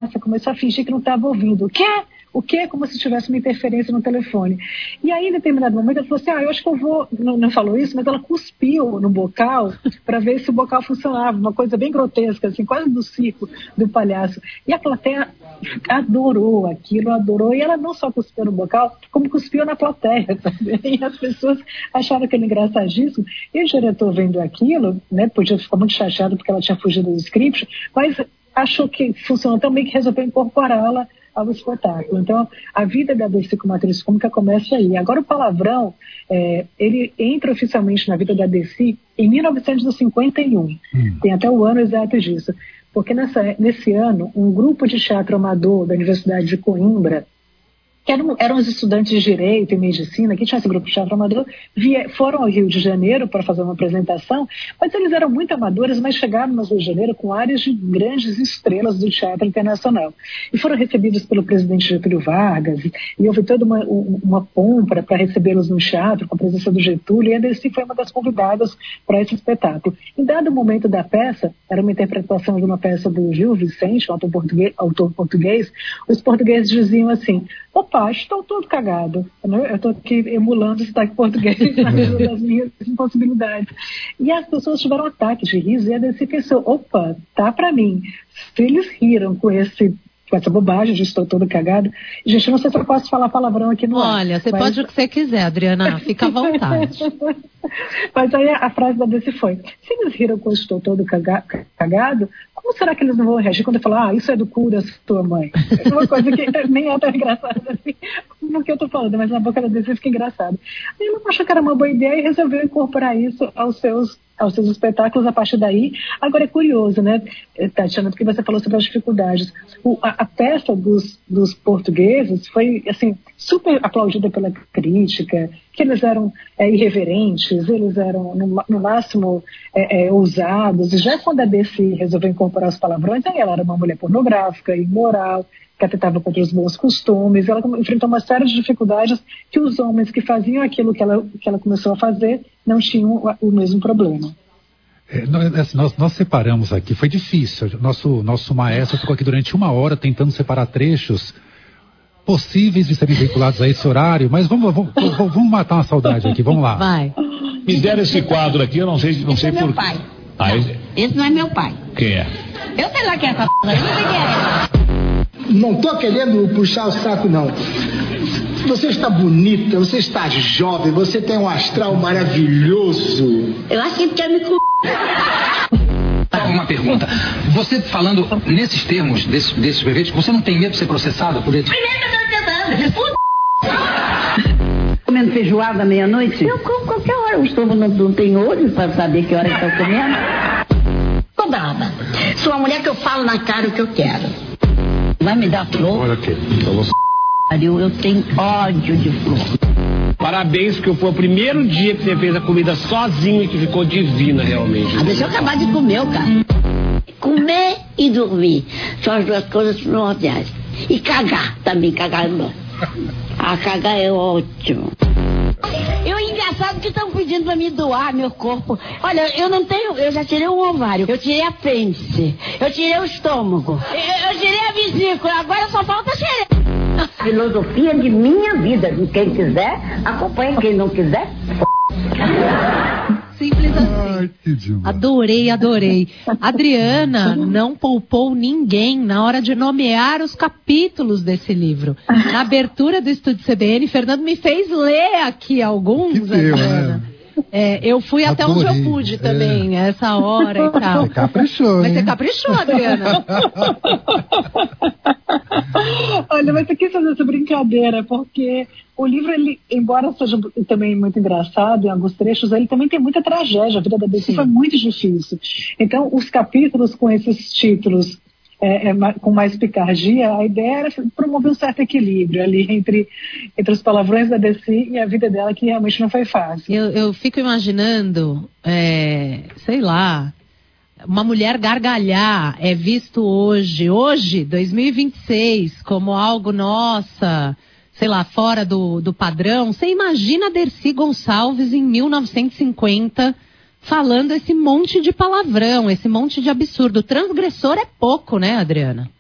começou a fingir que não estava ouvindo. O quê? O quê? Como se tivesse uma interferência no telefone. E aí, em determinado momento, ela falou assim, eu acho que eu vou... Não falou isso, mas ela cuspiu no bocal para ver se o bocal funcionava. Uma coisa bem grotesca, assim, quase do circo do palhaço. E a plateia adorou aquilo, adorou. E ela não só cuspiu no bocal, como cuspiu na plateia também. E as pessoas acharam aquilo engraçadíssimo. E o diretor vendo aquilo, né, podia ficar muito chateado porque ela tinha fugido do script, mas achou que funcionou tão bem que resolveu incorporá-la ao espetáculo. Então, a vida da Dercy como atriz cômica começa aí. Agora, o palavrão, ele entra oficialmente na vida da Dercy em 1951. Tem até o ano exato disso. Porque nesse ano, um grupo de teatro amador da Universidade de Coimbra, que eram os estudantes de Direito e Medicina, que tinha esse grupo de teatro amador, foram ao Rio de Janeiro para fazer uma apresentação, mas eles eram muito amadores, mas chegaram no Rio de Janeiro com áreas de grandes estrelas do teatro internacional. E foram recebidos pelo presidente Getúlio Vargas, e houve toda uma pompa para recebê-los no teatro, com a presença do Getúlio, e a Dercy foi uma das convidadas para esse espetáculo. Em dado momento da peça, era uma interpretação de uma peça do Gil Vicente, um autor português, os portugueses diziam assim: opa, estou todo cagado. Eu estou aqui emulando o sotaque português das minhas impossibilidades. E as pessoas tiveram ataques de riso e a Dercy pensou, opa, tá pra mim. Se eles riram com essa bobagem de estou todo cagado, gente, não sei se eu posso falar palavrão aqui no ar. Olha, você pode o que você quiser, Adriana, fica à vontade. Mas aí a frase da Dercy foi: se eles riram com estou todo cagado, como será que eles não vão reagir quando eu falar, isso é do cu da sua mãe? É uma coisa que nem é tão engraçada assim, no que eu tô falando, mas na boca da Dercy fica engraçado. Aí ela achou que era uma boa ideia e resolveu incorporar isso aos seus espetáculos a partir daí. Agora é curioso, né, Tatiana, porque você falou sobre as dificuldades. A peça dos portugueses foi, assim, super aplaudida pela crítica, que eles eram irreverentes, eles eram no máximo ousados, e já quando a Dercy resolveu incorporar os palavrões, aí ela era uma mulher pornográfica, imoral, que atentava contra os bons costumes. Ela enfrentou uma série de dificuldades que os homens que faziam aquilo que ela começou a fazer não tinham o mesmo problema. Nós separamos aqui, foi difícil. Nosso maestro ficou aqui durante 1 hora tentando separar trechos possíveis de serem veiculados a esse horário, mas vamos matar uma saudade aqui, vamos lá. Vai. Me deram esse quadro aqui, eu não sei esse é por meu pai. Esse não é meu pai. Quem é? Eu sei lá quem é essa p***, eu não sei quem é. Não tô querendo puxar o saco, não. Você está bonita, você está jovem, você tem um astral maravilhoso. Eu acho que ele quer me c***. Uma pergunta. Você falando nesses termos, desses brevetes, você não tem medo de ser processado por eles? Primeiro que eu tô tentando. Comendo feijoada à meia-noite? Eu como qualquer hora. O estômago não tem olho para saber que hora que estou comendo. Tô brava. Sou a mulher que eu falo na cara o que eu quero. Vai me dar flor? Olha aqui. Eu tenho ódio de flor. Parabéns, porque foi o primeiro dia que você fez a comida sozinho e que ficou divina, realmente. Deixa eu acabar de comer, cara. Comer e dormir são as duas coisas primordiais. E cagar também, cagar é bom. Cagar é ótimo. Engraçado que estão pedindo pra me doar meu corpo. Olha, eu já tirei um ovário, eu tirei apêndice, eu tirei o estômago, eu tirei a vesícula, agora só falta a xereca. Filosofia de minha vida. Quem quiser, acompanha. Quem não quiser, Simples assim. Adorei. Adriana não poupou ninguém na hora de nomear os capítulos desse livro. Na abertura do Estúdio CBN, Fernando me fez ler aqui alguns, Adriana. Eu fui até onde eu pude também, essa hora e tal. Você caprichou, Mas hein? você caprichou, Adriana. Olha, mas eu quis fazer essa brincadeira, porque o livro, ele, embora seja também muito engraçado em alguns trechos, ele também tem muita tragédia. A vida da Dercy foi muito difícil. Então, os capítulos com esses títulos com mais picardia, a ideia era promover um certo equilíbrio ali entre os palavrões da Dercy e a vida dela, que realmente não foi fácil. Eu fico imaginando, sei lá, uma mulher gargalhar é visto hoje, 2026, como algo, nossa, sei lá, fora do padrão. Você imagina a Dercy Gonçalves em 1950 falando esse monte de palavrão, esse monte de absurdo. Transgressor é pouco, né, Adriana?